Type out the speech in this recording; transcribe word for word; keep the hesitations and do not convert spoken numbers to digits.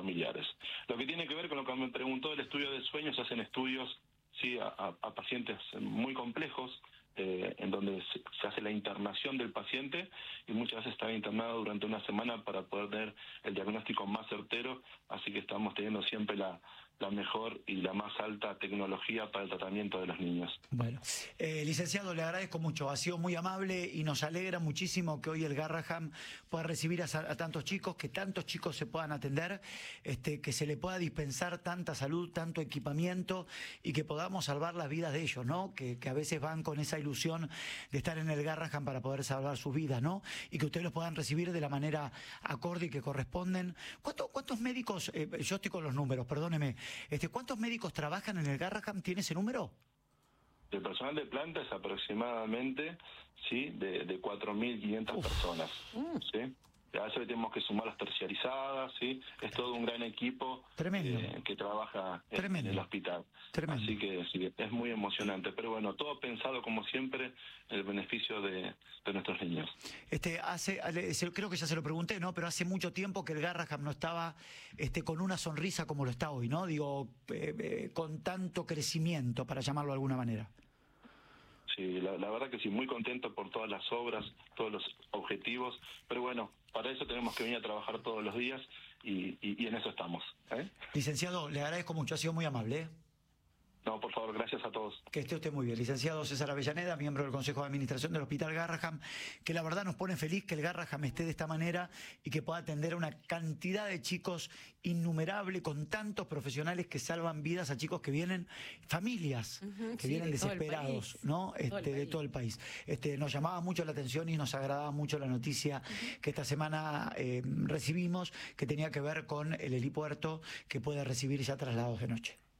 familiares. Lo que tiene que ver con lo que me preguntó el estudio de sueño, se hacen estudios sí a, a, a pacientes muy complejos, eh, en donde se, se hace la internación del paciente y muchas veces está internado durante una semana para poder tener el diagnóstico más certero, así que estamos teniendo siempre la, la mejor y la más alta tecnología para el tratamiento de los niños. Bueno, eh, licenciado, le agradezco mucho, ha sido muy amable y nos alegra muchísimo que hoy el Garraham pueda recibir a, a tantos chicos, que tantos chicos se puedan atender, este, que se le pueda dispensar tanta salud, tanto equipamiento y que podamos salvar las vidas de ellos, ¿no? Que, que a veces van con esa ilusión de estar en el Garraham para poder salvar sus vidas, ¿no? Y que ustedes los puedan recibir de la manera acorde y que corresponden. ¿Cuánto, ¿Cuántos médicos, eh, yo estoy con los números, perdóneme, este, ¿cuántos médicos trabajan en el Garraham? ¿Tiene ese número? El personal de planta es aproximadamente, sí, de, de cuatro mil quinientas personas, ¿sí? A eso le tenemos que sumar las terciarizadas, ¿sí? Es todo un gran equipo eh, que trabaja en, en el hospital. Tremendo. Así que sí, es muy emocionante. Pero bueno, todo pensado como siempre en el beneficio de, de nuestros niños. Este, hace, creo que ya se lo pregunté, ¿no? Pero hace mucho tiempo que el Garraham no estaba este, con una sonrisa como lo está hoy, ¿no? Digo, eh, eh, con tanto crecimiento, para llamarlo de alguna manera. Sí, la, la verdad que sí, muy contento por todas las obras, todos los objetivos, pero bueno, para eso tenemos que venir a trabajar todos los días y, y, y en eso estamos, ¿eh? Licenciado, le agradezco mucho, ha sido muy amable, ¿eh? No, por favor, gracias a todos. Que esté usted muy bien. Licenciado César Avellaneda, miembro del Consejo de Administración del Hospital Garraham, que la verdad nos pone feliz que el Garraham esté de esta manera y que pueda atender a una cantidad de chicos innumerable, con tantos profesionales que salvan vidas a chicos que vienen, familias, uh-huh, que sí, vienen de desesperados, ¿no? Este, todo de todo el país. Este, nos llamaba mucho la atención y nos agradaba mucho la noticia uh-huh. que esta semana eh, recibimos, que tenía que ver con el helipuerto que puede recibir ya traslados de noche.